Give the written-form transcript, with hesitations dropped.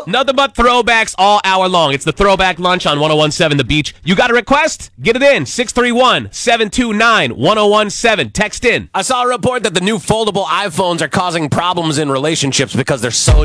Nothing but throwbacks all hour long. It's the Throwback Lunch on 1017 The Beach. You got a request? Get it in. 631-729-1017. Text in. I saw a report that the new foldable iPhones are causing problems in relationships because they're so